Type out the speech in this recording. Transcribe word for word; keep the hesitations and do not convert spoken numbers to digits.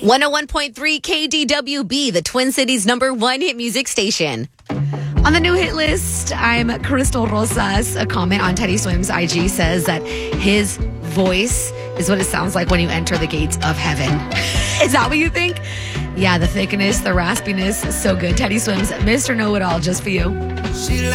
one oh one point three K D W B, the Twin Cities' number one hit music station. On the new hit list, I'm Crystal Rosas. A comment on Teddy Swims' I G says that his voice is what it sounds like when you enter the gates of heaven. Is that what you think? Yeah, the thickness, the raspiness, so good. Teddy Swims, Mister Know-It-All, just for you. She